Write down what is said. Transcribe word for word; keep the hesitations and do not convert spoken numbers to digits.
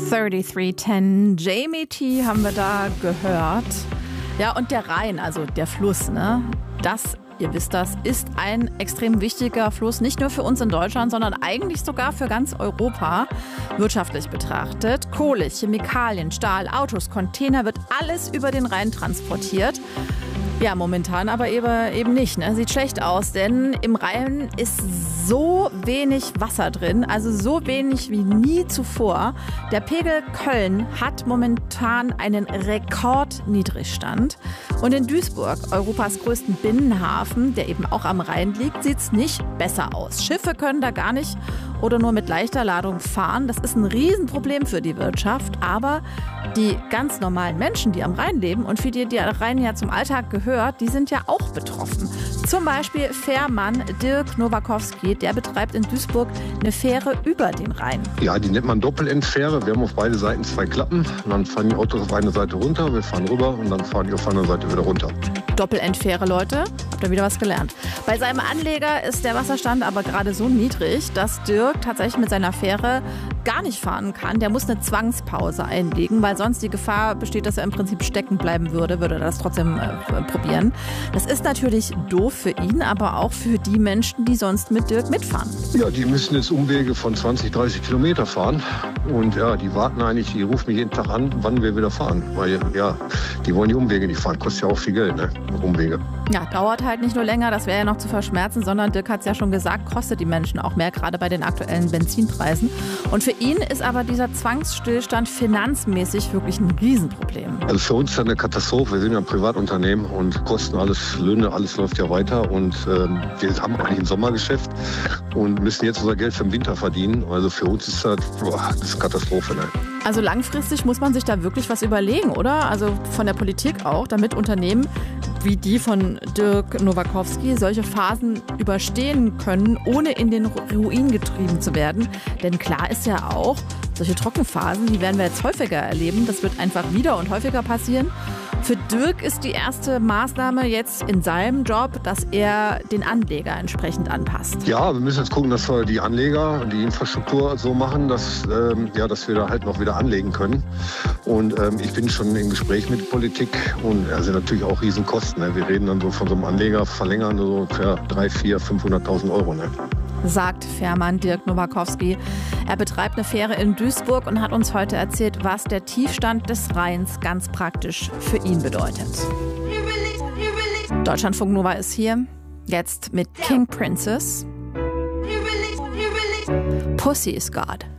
dreiunddreißig zehn, Jamie T haben wir da gehört. Ja, und der Rhein, also der Fluss, ne? Das, ihr wisst das, ist ein extrem wichtiger Fluss, nicht nur für uns in Deutschland, sondern eigentlich sogar für ganz Europa, wirtschaftlich betrachtet. Kohle, Chemikalien, Stahl, Autos, Container, wird alles über den Rhein transportiert. Ja, momentan aber eben nicht. Ne? Sieht schlecht aus, denn im Rhein ist so wenig Wasser drin, also so wenig wie nie zuvor. Der Pegel Köln hat momentan einen Rekordniedrigstand. Und in Duisburg, Europas größten Binnenhafen, der eben auch am Rhein liegt, sieht es nicht besser aus. Schiffe können da gar nicht oder nur mit leichter Ladung fahren. Das ist ein Riesenproblem für die Wirtschaft. Aber die ganz normalen Menschen, die am Rhein leben und für die der Rhein ja zum Alltag gehört, die sind ja auch betroffen. Zum Beispiel Fährmann Dirk Nowakowski, der betreibt in Duisburg eine Fähre über den Rhein. Ja, die nennt man Doppelendfähre. Wir haben auf beide Seiten zwei Klappen. Und dann fahren die Autos auf eine Seite runter, wir fahren rüber und dann fahren die auf der anderen Seite wieder runter. Doppelendfähre, Leute. Habt ihr wieder was gelernt. Bei seinem Anleger ist der Wasserstand aber gerade so niedrig, dass Dirk tatsächlich mit seiner Fähre gar nicht fahren kann. Der muss eine Zwangspause einlegen, weil sonst die Gefahr besteht, dass er im Prinzip stecken bleiben würde, würde er das trotzdem äh, probieren. Das ist natürlich doof für ihn, aber auch für die Menschen, die sonst mit Dirk mitfahren. Ja, die müssen jetzt Umwege von zwanzig, dreißig Kilometer fahren. Und ja, die warten eigentlich, die rufen mich jeden Tag an, wann wir wieder fahren. Weil ja, die wollen die Umwege nicht fahren. Kostet ja auch viel Geld, ne? Umwege. Ja, dauert halt nicht nur länger, das wäre ja noch zu verschmerzen, sondern Dirk hat es ja schon gesagt, kostet die Menschen auch mehr, gerade bei den aktuellen Benzinpreisen. Und für ihn ist aber dieser Zwangsstillstand finanzmäßig wirklich ein Riesenproblem. Also für uns ist das eine Katastrophe. Wir sind ja ein Privatunternehmen und kosten alles, Löhne, alles läuft ja weiter. Und ähm, wir haben eigentlich ein Sommergeschäft und müssen jetzt unser Geld für den Winter verdienen. Also für uns ist das, boah, das ist eine Katastrophe. Ne? Also langfristig muss man sich da wirklich was überlegen, oder? Also von der Politik auch, damit Unternehmen wie die von Dirk Nowakowski solche Phasen überstehen können, ohne in den Ruin getrieben zu werden. Denn klar ist ja auch, solche Trockenphasen, die werden wir jetzt häufiger erleben. Das wird einfach wieder und häufiger passieren. Für Dirk ist die erste Maßnahme jetzt in seinem Job, dass er den Anleger entsprechend anpasst. Ja, wir müssen jetzt gucken, dass wir die Anleger und die Infrastruktur so machen, dass, ähm, ja, dass wir da halt noch wieder anlegen können. Und ähm, ich bin schon im Gespräch mit Politik und da sind natürlich auch Riesenkosten. Ne? Wir reden dann so von so einem Anleger verlängern so für drei, vier, fünfhunderttausend Euro. Ne? Sagt Fährmann Dirk Nowakowski. Er betreibt eine Fähre in Duisburg und hat uns heute erzählt, was der Tiefstand des Rheins ganz praktisch für ihn bedeutet. Deutschlandfunk Nova ist hier, jetzt mit King Princess. Pussy is God.